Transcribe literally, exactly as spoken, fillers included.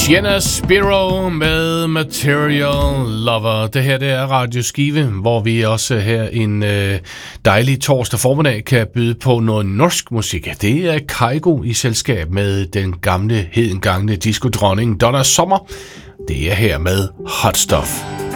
Sienna Spiro med Material Lover. Det her det er Radio Skive, hvor vi også her en øh, dejlig torsdag formiddag kan byde på noget norsk musik. Det er Kygo i selskab med den gamle, hedengangne disco-dronning Donna Summer. Det er her med Hot Stuff.